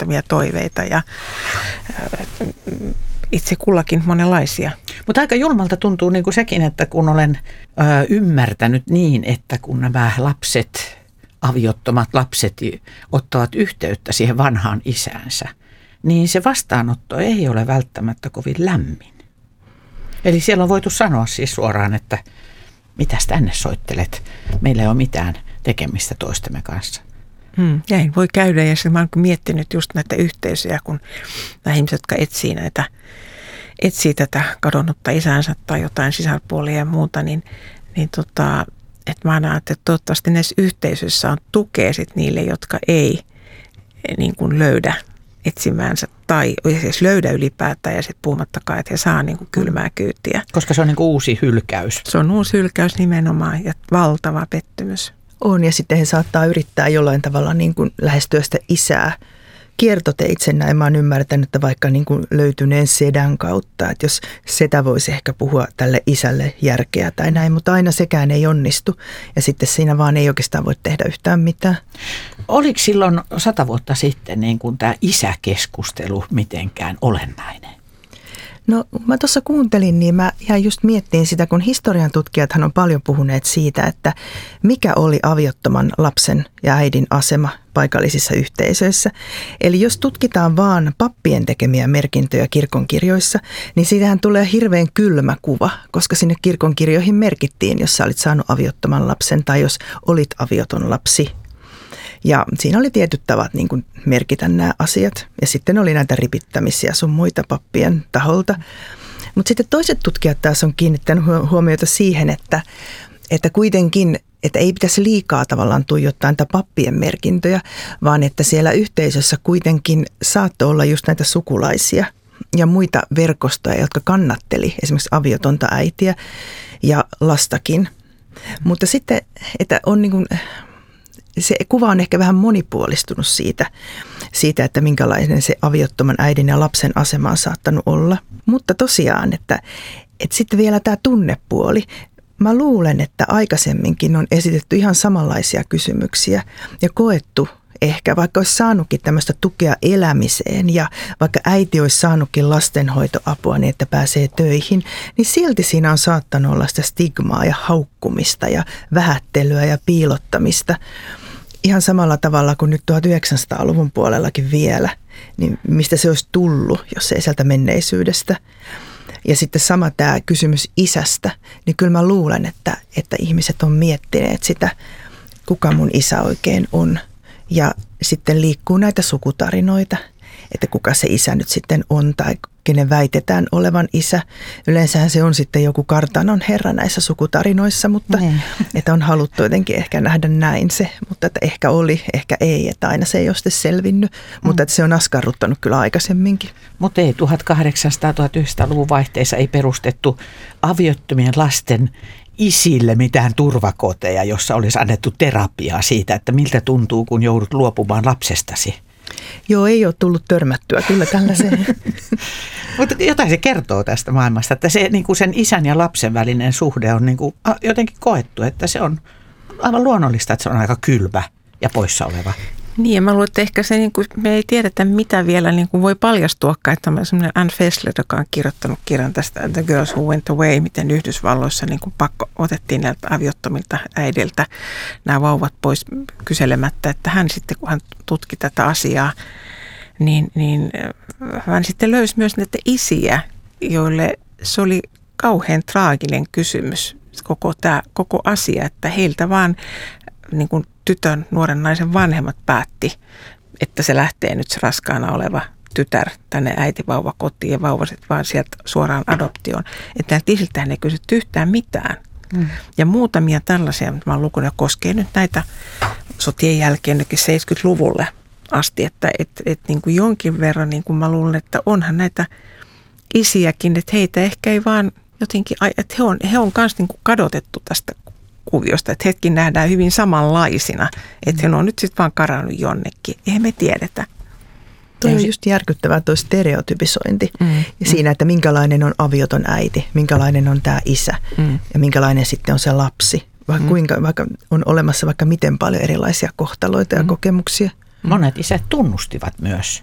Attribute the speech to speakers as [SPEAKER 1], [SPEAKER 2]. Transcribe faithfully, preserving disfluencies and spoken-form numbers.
[SPEAKER 1] vilpittömiä toiveita ja itse kullakin monenlaisia.
[SPEAKER 2] Mutta aika julmalta tuntuu niin kuin sekin, että kun olen ö, ymmärtänyt niin, että kun nämä lapset, aviottomat lapset ottavat yhteyttä siihen vanhaan isäänsä, niin se vastaanotto ei ole välttämättä kovin lämmin. Eli siellä on voitu sanoa siis suoraan, että mitäs tänne soittelet, meillä ei ole mitään tekemistä toistemme kanssa.
[SPEAKER 1] Hmm, näin voi käydä ja mä oon miettinyt just näitä yhteisöjä, kun nämä ihmiset, jotka etsii, näitä, etsii tätä kadonnutta isäänsä tai jotain sisarpuolia ja muuta, niin, niin tota, että mä ajattelen, että toivottavasti näissä yhteisöissä on tukea sit niille, jotka ei niin kuin löydä etsimäänsä tai siis löydä ylipäätään ja sitten puhumattakaan, että he saa niin kuin kylmää kyytiä.
[SPEAKER 2] Koska se on niin kuin uusi hylkäys.
[SPEAKER 1] Se on uusi hylkäys nimenomaan ja valtava pettymys.
[SPEAKER 3] On ja sitten he saattaa yrittää jollain tavalla niin kuin lähestyä sitä isää kiertoteitse. Näin mä oon ymmärtänyt, että vaikka niin kuin löytyneen sedän kautta, että jos setä voisi ehkä puhua tälle isälle järkeä tai näin, mutta aina sekään ei onnistu ja sitten siinä vaan ei oikeastaan voi tehdä yhtään mitään.
[SPEAKER 2] Oliko silloin sata vuotta sitten niin kuin tämä isäkeskustelu mitenkään olennainen?
[SPEAKER 3] No mä tuossa kuuntelin, niin mä jäin just miettiin sitä, kun historian tutkijathan on paljon puhuneet siitä, että mikä oli aviottoman lapsen ja äidin asema paikallisissa yhteisöissä. Eli jos tutkitaan vaan pappien tekemiä merkintöjä kirkonkirjoissa, niin siitähän tulee hirveän kylmä kuva, koska sinne kirkonkirjoihin merkittiin, jos sä olit saanut aviottoman lapsen tai jos olit avioton lapsi. Ja siinä oli tietyt tavat niin kuin merkitä nämä asiat. Ja sitten oli näitä ripittämisiä sun muita pappien taholta. Mutta sitten toiset tutkijat taas on kiinnittänyt huomiota siihen, että, että kuitenkin, että ei pitäisi liikaa tavallaan tuijottaa näitä pappien merkintöjä, vaan että siellä yhteisössä kuitenkin saattoi olla just näitä sukulaisia ja muita verkostoja, jotka kannatteli esimerkiksi aviotonta äitiä ja lastakin. Mutta sitten, että on niin kuin se kuva on ehkä vähän monipuolistunut siitä, siitä, että minkälainen se aviottoman äidin ja lapsen asema on saattanut olla. Mutta tosiaan, että, että sitten vielä tämä tunnepuoli. Mä luulen, että aikaisemminkin on esitetty ihan samanlaisia kysymyksiä ja koettu ehkä, vaikka olisi saanutkin tämmöistä tukea elämiseen ja vaikka äiti olisi saanutkin lastenhoitoapua niin, että pääsee töihin, niin silti siinä on saattanut olla sitä stigmaa ja haukkumista ja vähättelyä ja piilottamista. Ihan samalla tavalla kuin nyt tuhatyhdeksänsataaluvun puolellakin vielä, niin mistä se olisi tullut, jos ei sieltä menneisyydestä. Ja sitten sama tämä kysymys isästä, niin kyllä mä luulen, että, että ihmiset on miettineet sitä, kuka mun isä oikein on. Ja sitten liikkuu näitä sukutarinoita, että kuka se isä nyt sitten on tai kenen väitetään olevan isä. Yleensähän se on sitten joku kartanon herra näissä sukutarinoissa, mutta ne. Että on haluttu jotenkin ehkä nähdä näin se, mutta että ehkä oli, ehkä ei, että aina se ei ole sitten selvinnyt, mm. mutta että se on askarruttanut kyllä aikaisemminkin.
[SPEAKER 2] Mutta ei tuhatkahdeksansataa-tuhatyhdeksänsataaluvun vaihteessa ei perustettu aviottomien lasten isille mitään turvakoteja, jossa olisi annettu terapiaa siitä, että miltä tuntuu, kun joudut luopumaan lapsestasi.
[SPEAKER 3] Joo, ei ole tullut törmättyä kyllä tällaiseen.
[SPEAKER 2] Mutta jotain se kertoo tästä maailmasta, että se, niin kuin sen isän ja lapsen välinen suhde on niin kuin jotenkin koettu, että se on aivan luonnollista, että se on aika kylmä ja poissa oleva.
[SPEAKER 1] Niin, ja mä luulen, että ehkä se, niin kuin, me ei tiedetä, mitä vielä niin kuin voi paljastuakaan, että on sellainen Anne Fessler, joka on kirjoittanut kirjan tästä The Girls Who Went Away, miten Yhdysvalloissa niin kuin pakko otettiin näiltä aviottomilta äidiltä nämä vauvat pois kyselemättä, että hän sitten, kun hän tutki tätä asiaa, niin, niin hän sitten löysi myös näitä isiä, joille se oli kauhean traaginen kysymys, koko tämä koko asia, että heiltä vaan niin kuin tytön, nuoren naisen vanhemmat päätti, että se lähtee nyt se raskaana oleva tytär tänne äitivauva kotiin ja vauvaset vaan sieltä suoraan adoptioon. Että näiltä isiltähän ei kysytty yhtään mitään. Mm. Ja muutamia tällaisia, mitä mä oon lukunut, koskee nyt näitä sotien jälkeen jokin seitsemänkymmentäluvulle asti, että et, et niin kuin jonkin verran niin kuin mä luulen, että onhan näitä isiäkin, että heitä ehkä ei vaan jotenkin, että he on, he on kanssa niin kuin kadotettu tästä kuviosta, että hetkin nähdään hyvin samanlaisina, että he on nyt sitten vaan karannut jonnekin. Eihän me tiedetä.
[SPEAKER 3] Tuo on just järkyttävää tuo stereotypisointi mm, ja siinä, että minkälainen on avioton äiti, minkälainen on tämä isä mm. ja minkälainen sitten on se lapsi. Vaikka, mm. kuinka, vaikka on olemassa vaikka miten paljon erilaisia kohtaloita ja mm. kokemuksia.
[SPEAKER 2] Monet isät tunnustivat myös